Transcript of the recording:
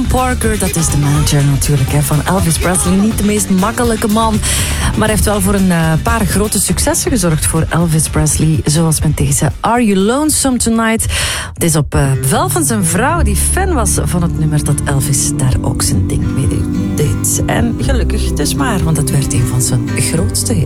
Tom Parker, dat is de manager natuurlijk van Elvis Presley. Niet de meest makkelijke man, maar hij heeft wel voor een paar grote successen gezorgd voor Elvis Presley. Zoals met deze Are You Lonesome Tonight? Het is op bevel van zijn vrouw, die fan was van het nummer, dat Elvis daar ook zijn ding mee deed. En gelukkig dus maar, want het werd een van zijn grootste hits.